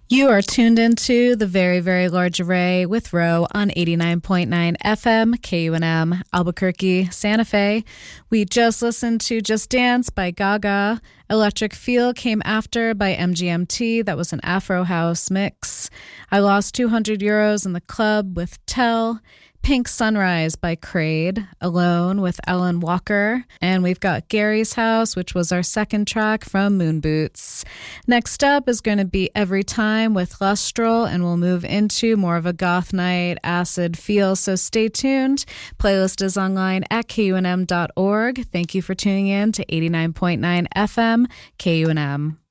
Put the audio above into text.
You are tuned into the very, very large array with Roe on 89.9 FM, KUNM, Albuquerque, Santa Fe. We just listened to Just Dance by Gaga. Electric Feel came after by MGMT. That was an Afro House mix. I Lost 200 Euros in the Club with Tell. Pink Sunrise by Crade, Alone with Ellen Walker, and we've got Gary's House, which was our second track from Moon Boots. Next up is going to be Every Time with Lustral, and we'll move into more of a goth night, acid feel, so stay tuned. Playlist is online at kunm.org. Thank you for tuning in to 89.9 FM, KUNM.